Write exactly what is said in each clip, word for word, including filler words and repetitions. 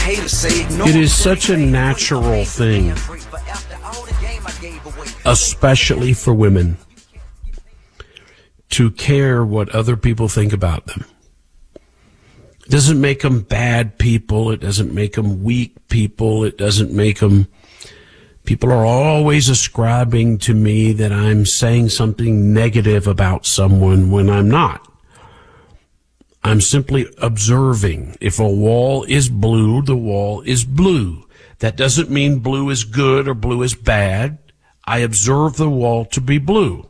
It is such a natural thing, especially for women, to care what other people think about them. It doesn't make them bad people. It doesn't make them weak people. It doesn't make them... People are always ascribing to me that I'm saying something negative about someone when I'm not. I'm simply observing. If a wall is blue, the wall is blue. That doesn't mean blue is good or blue is bad. I observe the wall to be blue.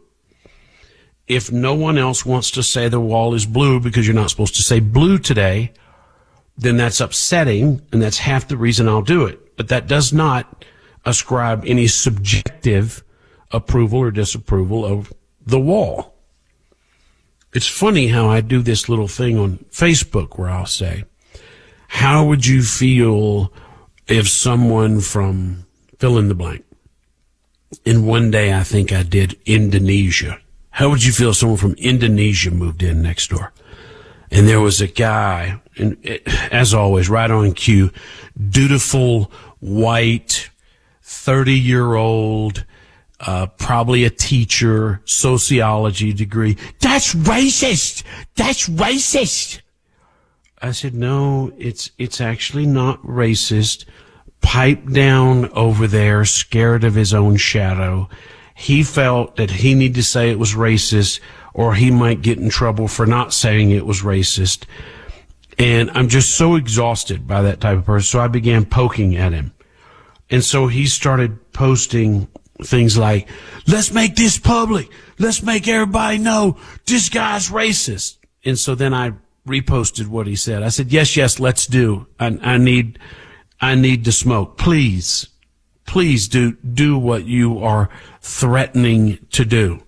If no one else wants to say the wall is blue because you're not supposed to say blue today, then that's upsetting, and that's half the reason I'll do it. But that does not ascribe any subjective approval or disapproval of the wall. It's funny how I do this little thing on Facebook where I'll say, how would you feel if someone from fill in the blank? And one day I think I did Indonesia. How would you feel if someone from Indonesia moved in next door? And there was a guy, and it, as always, right on cue, dutiful, white, thirty-year-old, uh, probably a teacher, sociology degree. That's racist! That's racist! I said, no, it's it's actually not racist. Pipe down over there, scared of his own shadow. He felt that he needed to say it was racist, or he might get in trouble for not saying it was racist. And I'm just so exhausted by that type of person, so I began poking at him. And so he started posting things like, let's make this public. Let's make everybody know this guy's racist. And so then I reposted what he said. I said, yes, yes, let's do. I, I need, I need to smoke. Please, please do, do what you are threatening to do.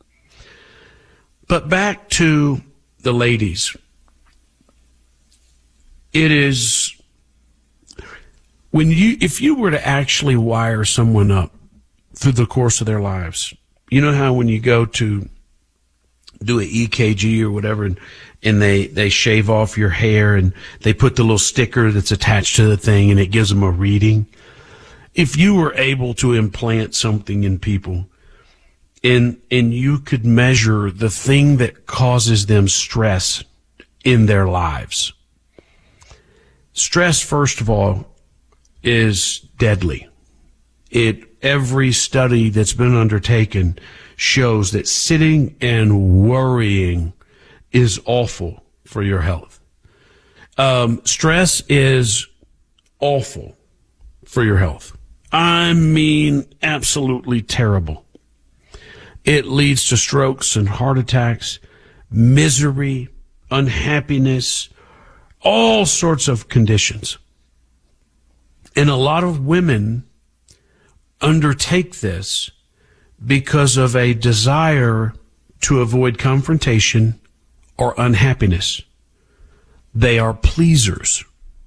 But back to the ladies. It is, when you, if you were to actually wire someone up through the course of their lives, you know how when you go to do an E K G or whatever, and, and they, they shave off your hair and they put the little sticker that's attached to the thing and it gives them a reading? If you were able to implant something in people and, and you could measure the thing that causes them stress in their lives. Stress, first of all, is deadly. It, every study that's been undertaken shows that sitting and worrying is awful for your health. Um, stress is awful for your health. I mean, absolutely terrible. It leads to strokes and heart attacks, misery, unhappiness, all sorts of conditions. And a lot of women undertake this because of a desire to avoid confrontation or unhappiness. They are pleasers.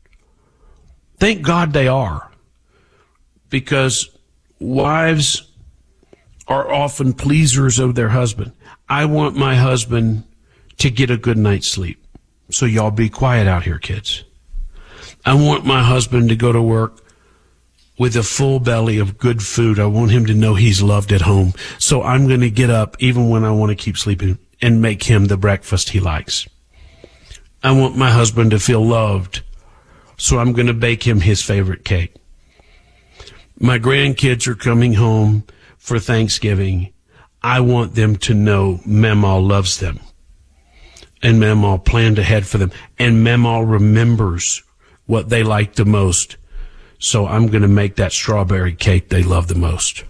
Thank God they are, because wives are often pleasers of their husband. I want my husband to get a good night's sleep. So y'all be quiet out here, kids. I want my husband to go to work with a full belly of good food. I want him to know he's loved at home. So I'm going to get up even when I want to keep sleeping and make him the breakfast he likes. I want my husband to feel loved. So I'm going to bake him his favorite cake. My grandkids are coming home for Thanksgiving. I want them to know Mamaw loves them. And Mamaw planned ahead for them. And Mamaw remembers what they like the most. So I'm going to make that strawberry cake they love the most.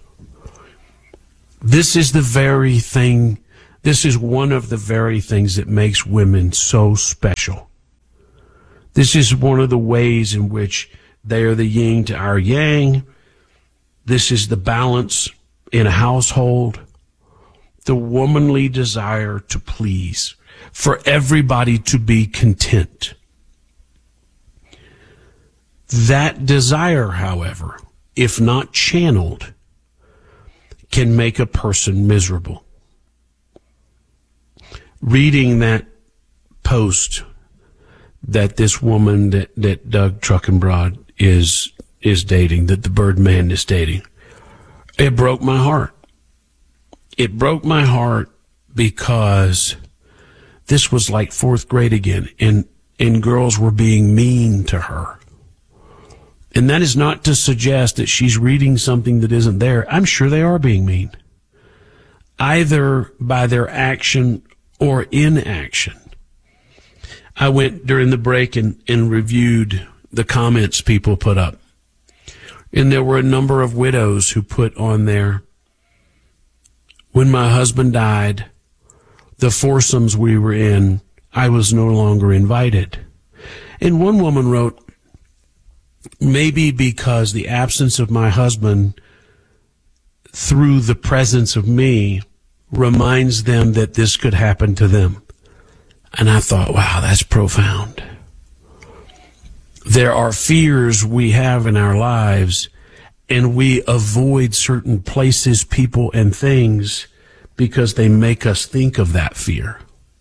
This is the very thing, this is one of the very things that makes women so special. This is one of the ways in which they are the yin to our yang. This is the balance in a household, the womanly desire to please, for everybody to be content. That desire, however, if not channeled, can make a person miserable. Reading that post that this woman that, that Doug Truckenbrod is is dating, that the Birdman is dating. It broke my heart. It broke my heart because this was like fourth grade again, and, and girls were being mean to her. And that is not to suggest that she's reading something that isn't there. I'm sure they are being mean, either by their action or inaction. I went during the break and, and reviewed the comments people put up. And there were a number of widows who put on there, when my husband died, the foursomes we were in, I was no longer invited. And one woman wrote, maybe because the absence of my husband through the presence of me reminds them that this could happen to them. And I thought, wow, that's profound. There are fears we have in our lives, and we avoid certain places, people, and things because they make us think of that fear.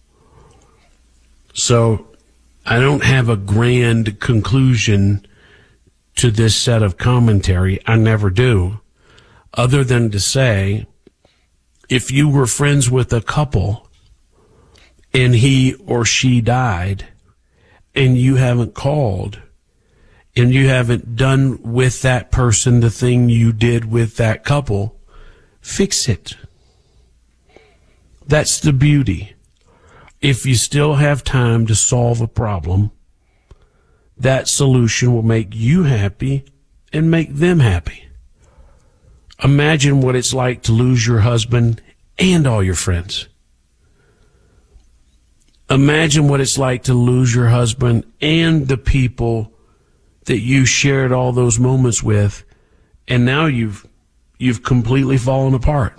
So I don't have a grand conclusion to this set of commentary. I never do, other than to say, if you were friends with a couple and he or she died and you haven't called and you haven't done with that person the thing you did with that couple, fix it. That's the beauty. If you still have time to solve a problem, that solution will make you happy and make them happy. Imagine what it's like to lose your husband and all your friends. Imagine what it's like to lose your husband and the people that you shared all those moments with, and now you've you've completely fallen apart.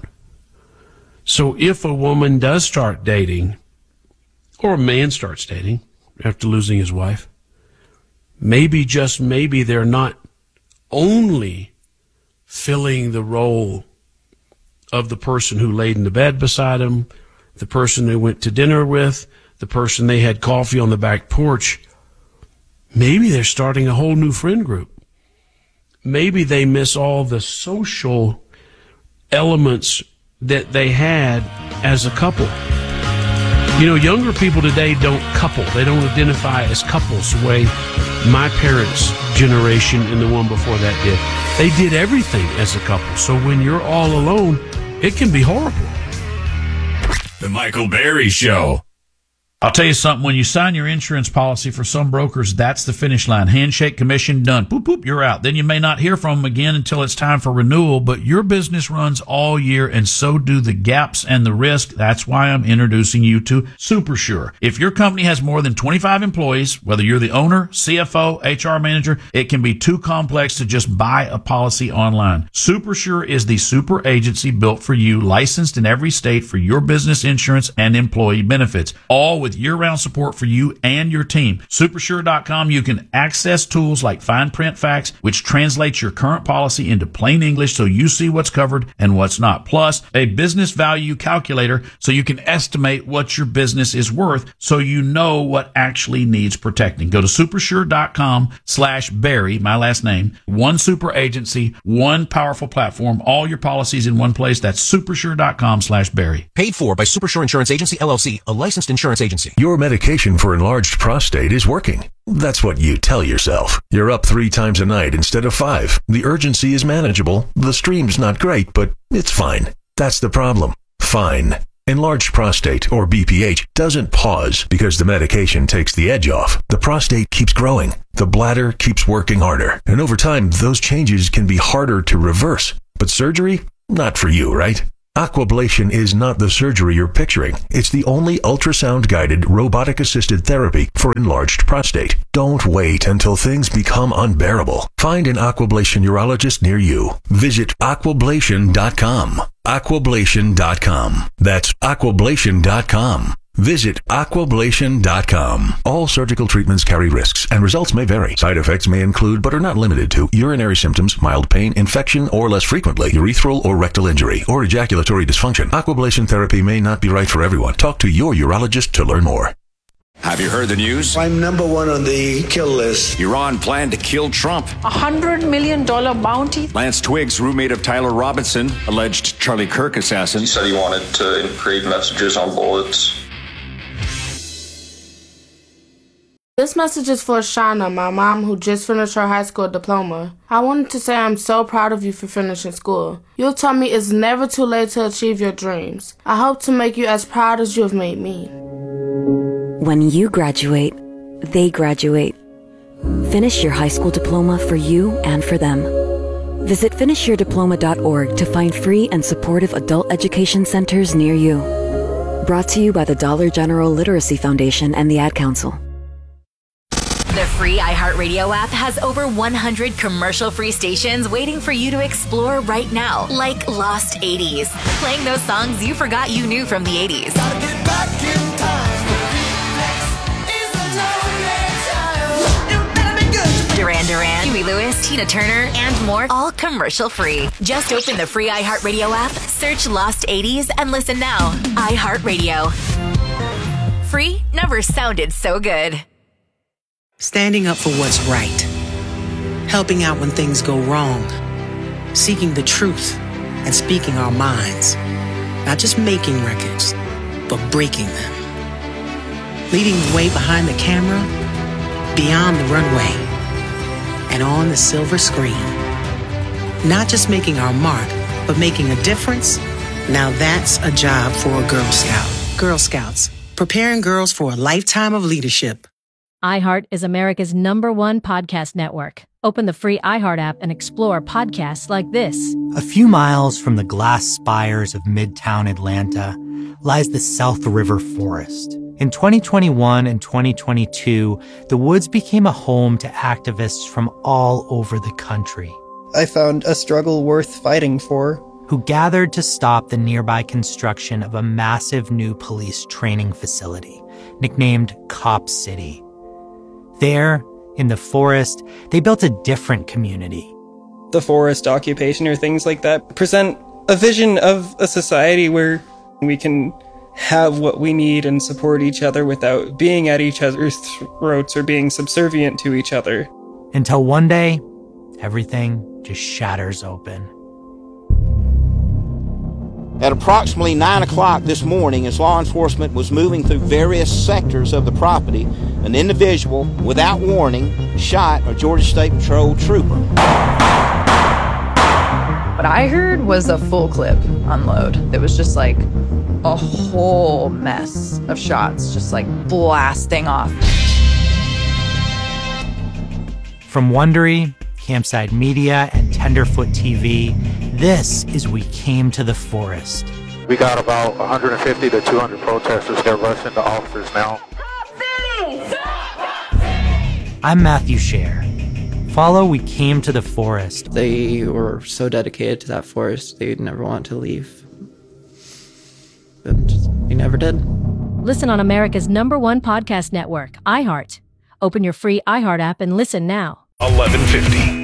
So if a woman does start dating, or a man starts dating after losing his wife, maybe, just maybe, they're not only filling the role of the person who laid in the bed beside him, the person they went to dinner with, the person they had coffee on the back porch. Maybe they're starting a whole new friend group. Maybe they miss all the social elements that they had as a couple. You know, younger people today don't couple. They don't identify as couples the way my parents' generation and the one before that did. They did everything as a couple. So when you're all alone, it can be horrible. The Michael Berry Show. I'll tell you something, when you sign your insurance policy, for some brokers, that's the finish line. Handshake, commission, done. Boop, boop, you're out. Then you may not hear from them again until it's time for renewal, but your business runs all year, and so do the gaps and the risk. That's why I'm introducing you to SuperSure. If your company has more than twenty-five employees, whether you're the owner, C F O, H R manager, it can be too complex to just buy a policy online. SuperSure is the super agency built for you, licensed in every state for your business insurance and employee benefits, all with year-round support for you and your team. Supersure dot com, you can access tools like fine print facts, which translates your current policy into plain English so you see what's covered and what's not. Plus, a business value calculator so you can estimate what your business is worth so you know what actually needs protecting. Go to supersure dot com slash Barry, my last name. One super agency, one powerful platform, all your policies in one place. That's supersure dot com slash Barry. Paid for by Supersure Insurance Agency, L L C, a licensed insurance agency. Your medication for enlarged prostate is working. That's what you tell yourself. You're up three times a night instead of five. The urgency is manageable. The stream's not great, but it's fine. That's the problem. Fine. Enlarged prostate, or B P H, doesn't pause because the medication takes the edge off. The prostate keeps growing. The bladder keeps working harder. And over time, those changes can be harder to reverse. But surgery? Not for you, right? Aquablation is not the surgery you're picturing. It's the only ultrasound-guided, robotic-assisted therapy for enlarged prostate. Don't wait until things become unbearable. Find an Aquablation urologist near you. Visit aquablation dot com. aquablation dot com. That's aquablation dot com. Visit aquablation dot com. All surgical treatments carry risks, and results may vary. Side effects may include, but are not limited to, urinary symptoms, mild pain, infection, or less frequently, urethral or rectal injury, or ejaculatory dysfunction. Aquablation therapy may not be right for everyone. Talk to your urologist to learn more. Have you heard the news? I'm number one on the kill list. Iran planned to kill Trump. A hundred million dollar bounty. Lance Twiggs, roommate of Tyler Robinson, alleged Charlie Kirk assassin. He said he wanted to engrave messages on bullets. This message is for Shauna, my mom, who just finished her high school diploma. I wanted to say I'm so proud of you for finishing school. You taught me it's never too late to achieve your dreams. I hope to make you as proud as you have made me. When you graduate, they graduate. Finish your high school diploma for you and for them. Visit finish your diploma dot org to find free and supportive adult education centers near you. Brought to you by the Dollar General Literacy Foundation and the Ad Council. The free iHeartRadio app has over one hundred commercial-free stations waiting for you to explore right now, like Lost eighties, playing those songs you forgot you knew from the eighties. Gotta get back in time. Duran Duran, Huey Lewis, Tina Turner, and more, all commercial-free. Just open the free iHeartRadio app, search Lost eighties, and listen now. iHeartRadio. Free never sounded so good. Standing up for what's right. Helping out when things go wrong. Seeking the truth and speaking our minds. Not just making records, but breaking them. Leading the way behind the camera, beyond the runway, and on the silver screen. Not just making our mark, but making a difference. Now that's a job for a Girl Scout. Girl Scouts, preparing girls for a lifetime of leadership. iHeart is America's number one podcast network. Open the free iHeart app and explore podcasts like this. A few miles from the glass spires of Midtown Atlanta lies the South River Forest. In twenty twenty-one and twenty twenty-two, the woods became a home to activists from all over the country. I found a struggle worth fighting for. Who gathered to stop the nearby construction of a massive new police training facility, nicknamed Cop City. There, in the forest, they built a different community. The forest occupation or things like that present a vision of a society where we can have what we need and support each other without being at each other's throats or being subservient to each other. Until one day, everything just shatters open. At approximately nine o'clock this morning, as law enforcement was moving through various sectors of the property, an individual, without warning, shot a Georgia State Patrol trooper. What I heard was a full clip unload. It was just like a whole mess of shots just like blasting off. From Wondery, Campside Media, and Tenderfoot T V, this is We Came to the Forest. We got about one hundred fifty to two hundred protesters. They're rushing the officers now. I'm Matthew Scher. Follow We Came to the Forest. They were so dedicated to that forest, they'd never want to leave. But they never did. Listen on America's number one podcast network, iHeart. Open your free iHeart app and listen now. eleven fifty